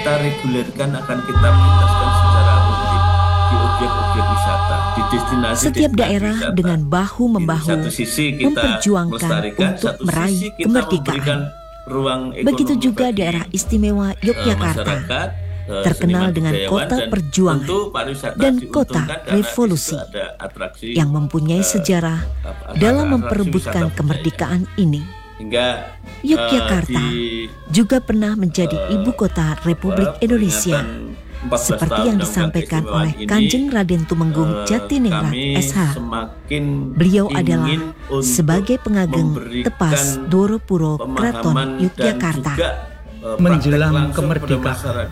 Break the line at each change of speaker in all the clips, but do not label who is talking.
kita regulerkan, akan kita prioritaskan secara rutin di objek-objek wisata, di destinasi.
Setiap daerah
wisata.
dengan bahu-membahu
Satu sisi kita
memperjuangkan untuk meraih kemerdekaan. Begitu juga daerah istimewa Yogyakarta, terkenal dengan kota perjuangan dan kota revolusi yang mempunyai sejarah dalam memperebutkan kemerdekaan ini. Yogyakarta juga pernah menjadi ibu kota Republik Indonesia, seperti yang disampaikan oleh Kanjeng Raden Tumenggung Jatiningrat SH. Beliau adalah sebagai pengageng tepas Doropuro Kraton Yogyakarta.
Menjelang kemerdekaan,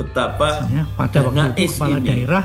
pada waktu itu kepala daerah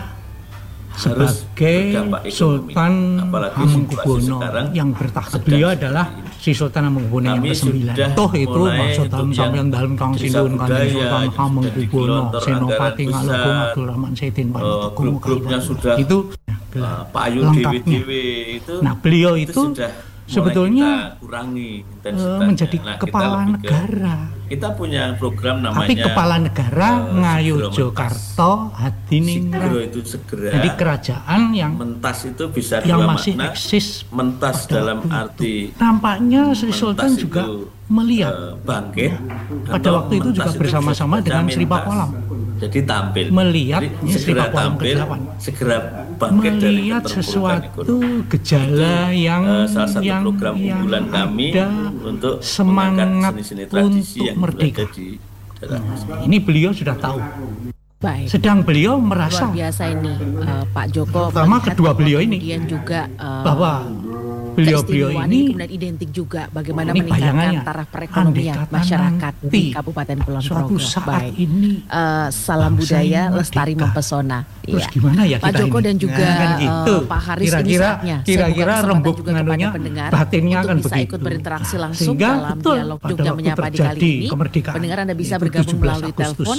sebagai Sultan Hamengkubuwono yang bertakhta. Beliau adalah si Sultan Hamengkubuwono yang ke-9. Toh itu maksudnya sampeyan dalem Kang Sindun Kanjeng Sultan Hamengkubuwono Senopati Ngalunggung Abdurrahman Saidin
grupnya sudah
itu
Pak Ayu Dewi itu.
Nah, beliau itu sebetulnya menjadi kepala negara.
Kita punya program namanya.
Tapi kepala negara Ngayogyakarta Hadiningrat
itu segera.
Jadi kerajaan yang
mentas itu bisa
yang
dua
masih
makna.
Eksis
Mentas dalam arti
nampaknya Sri Sultan juga melihat
bangkit
pada waktu itu juga bersama-sama dengan Sri Pakualam.
Jadi tampil
melihat Sri Pakualam ke-8
segera bangkit dari
melihat sesuatu gejala yang
salah satu
yang
program unggulan kami untuk
semangat
seni-seni tradisi
untuk
yang
merdeka. Ini beliau sudah tahu.
Baik.
Sedang beliau merasa
luar biasa ini Pak Joko.
Pertama kedua beliau ini
kemudian juga
bahwa beliau ini
kemudian identik juga bagaimana
ini
meningkatkan taraf perekonomian masyarakat di Kabupaten Kulon
Progo.
Baik.
Ini
salam budaya lestari mempesona.
Terus gimana ya
Pak
kita
Joko
ini?
dan juga
Gitu.
Pak Haris
Kira-kira rembuk nganunya batinnya akan
bisa
begitu.
ikut berinteraksi langsung
Sehingga
dalam
betul,
dialog
pada
Jogja
waktu
Menyapa di kali ini. Pendengar Anda bisa bergabung melalui telepon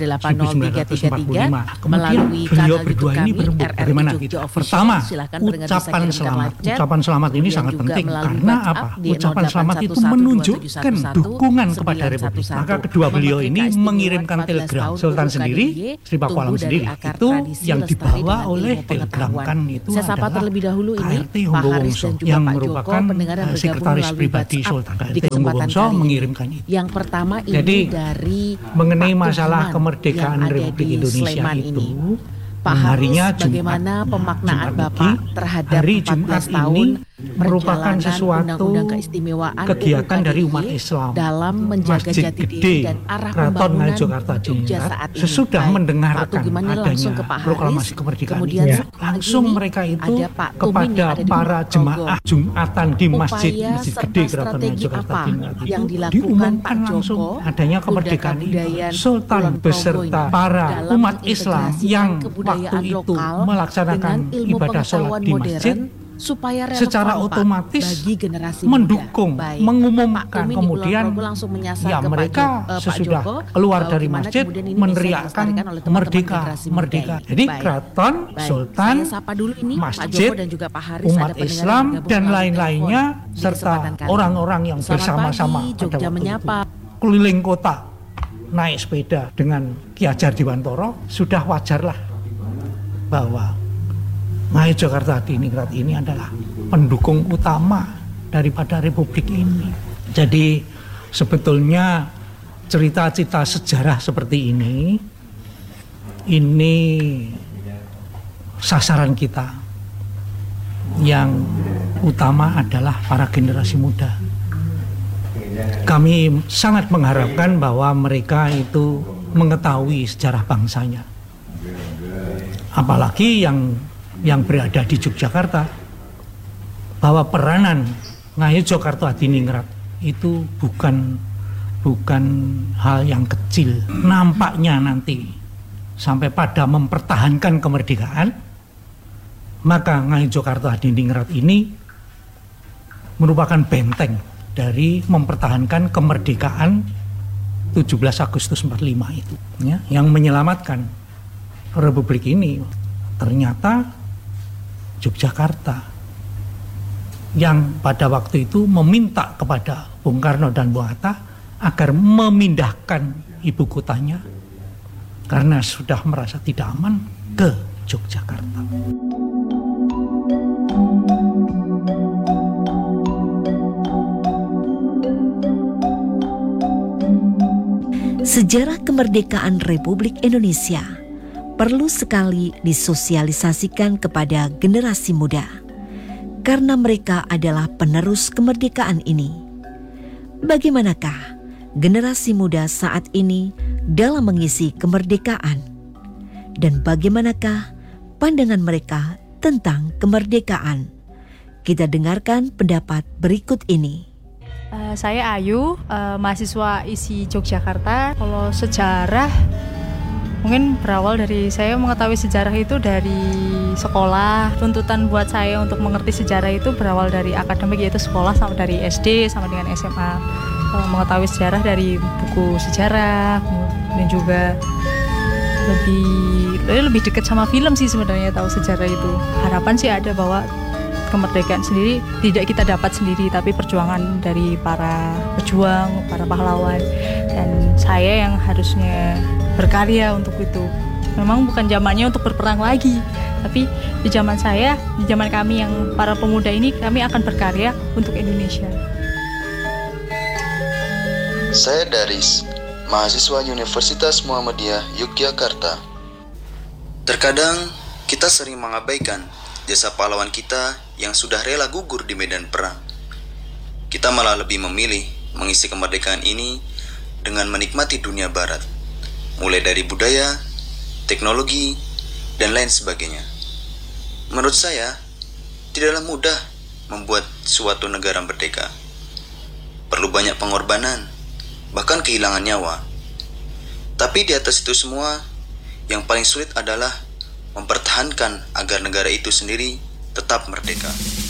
580 333 melalui kanal YouTube kami RRI Jogja Official.
Pertama,
Silakan
ucapan selamat. Ucapan selamat ini sangat penting karena apa? Ucapan selamat itu menunjukkan dukungan kepada Republik. Maka kedua beliau ini mengirimkan telegram. Sultan sendiri, Sri Pakualam sendiri, itu yang dibawa oleh telegram kan itu
saya sapa terlebih dahulu ini
KRT
Pak Haris dan juga
yang
Pak Joko,
merupakan
pendengar yang bergabung
sekretaris
melalui
pribadi
WhatsApp
Sultan
di
KRT
kesempatan kali ini.
mengirimkan itu.
Yang pertama ini
Jadi,
dari
mengenai
Pak
masalah
Tugiman
kemerdekaan
yang ada
Republik
di
Indonesia
Sleman
itu
ini. Pak Haris,
harinya
bagaimana pemaknaan
Jumat
Bapak
ini,
terhadap
hari
14
Jumat
tahun
ini merupakan sesuatu
undang-undang keistimewaan
kegiatan
UU
dari umat
KDI
Islam
dalam menjaga
Masjid
jati
Gede
diri dan arah
Kraton
pembangunan
Ngayogyakarta
Jogja
Diningrat
saat ini.
sesudah
Baik,
mendengarkan
Pak Tugiman ini langsung ke Pak
adanya proklamasi
Haris,
kemerdekaan
kemudian
ini,
setelah
langsung
ini
mereka itu
ada Pak Tumin
kepada
yang ada di
para
Progo.
jemaah Jumatan di Masjid
Upaya
Masjid
serta
Gede Kraton
strategi
Ngayogyakarta
apa
Diningrat itu
yang dilakukan
diumumkan
Pak
langsung
Joko,
adanya
Kuda
kemerdekaan ini.
Kebudayaan
Sultan
Kulon Progo
beserta
ini
para
dalam
umat Islam
mengintegrasikan
yang
kebudayaan
waktu itu
lokal
melaksanakan
dengan ilmu
ibadah sholat
pengetahuan
di masjid
modern supaya relevan,
secara
Pak,
otomatis
bagi generasi
mendukung,
muda. Baik.
mengumumkan,
Pak Tumin
kemudian
di Kulon Progo langsung menyasar
ya
ke Pak
mereka
Pak
sesudah
Joko,
keluar dari
gimana
masjid
kemudian ini bisa
meneriakkan
dilestarikan oleh teman-teman
merdeka,
generasi muda
merdeka.
ini.
Jadi
Baik.
keraton,
Baik.
sultan,
Saya sapa dulu ini Pak
masjid,
Joko dan juga Pak Haris,
umat
ada pendengar
Islam
yang bergabung
dan
melalui
lain-lainnya
telepon di
serta
kesempatan kali ini.
orang-orang yang
Selamat
bersama-sama
pagi,
pada
Jogja
waktu
Menyapa.
itu keliling kota naik sepeda dengan Ki Hajar Dewantara, sudah wajarlah bahwa Ngayogyakarta Diningrat ini adalah pendukung utama daripada Republik ini. Jadi sebetulnya cerita-cerita sejarah seperti ini sasaran kita yang utama adalah para generasi muda. Kami sangat mengharapkan bahwa mereka itu mengetahui sejarah bangsanya. Apalagi yang berada di Yogyakarta, bahwa peranan Ngayogyakarta Diningrat itu bukan hal yang kecil. Nampaknya nanti sampai pada mempertahankan kemerdekaan, maka Ngayogyakarta Diningrat ini merupakan benteng dari mempertahankan kemerdekaan 17 Agustus 45 itu, ya, yang menyelamatkan Republik ini. Ternyata Yogyakarta yang pada waktu itu meminta kepada Bung Karno dan Bung Hatta agar memindahkan ibu kotanya karena sudah merasa tidak aman ke Yogyakarta.
Sejarah kemerdekaan Republik Indonesia perlu sekali disosialisasikan kepada generasi muda, karena mereka adalah penerus kemerdekaan ini. Bagaimanakah generasi muda saat ini dalam mengisi kemerdekaan? Dan bagaimanakah pandangan mereka tentang kemerdekaan? Kita dengarkan pendapat berikut ini.
Saya Ayu, mahasiswa ISI Yogyakarta. Kalau sejarah, mungkin berawal dari saya mengetahui sejarah itu dari sekolah. Tuntutan buat saya untuk mengerti sejarah itu berawal dari akademik, yaitu sekolah, sama dari SD sama dengan SMA. Mengetahui sejarah dari buku sejarah, dan juga lebih dekat sama film sih sebenarnya tahu sejarah itu. Harapan sih ada bahwa kemerdekaan sendiri tidak kita dapat sendiri, tapi perjuangan dari para pejuang, para pahlawan, dan saya yang harusnya berkarya untuk itu. Memang bukan zamannya untuk berperang lagi, tapi di zaman saya, di zaman kami yang para pemuda ini, kami akan berkarya untuk Indonesia.
Saya Daris, mahasiswa Universitas Muhammadiyah Yogyakarta. Terkadang kita sering mengabaikan jasa pahlawan kita yang sudah rela gugur di medan perang. Kita malah lebih memilih mengisi kemerdekaan ini dengan menikmati dunia barat, mulai dari budaya, teknologi, dan lain sebagainya. Menurut saya, tidaklah mudah membuat suatu negara merdeka. Perlu banyak pengorbanan, bahkan kehilangan nyawa. Tapi di atas itu semua, yang paling sulit adalah mempertahankan agar negara itu sendiri tetap merdeka.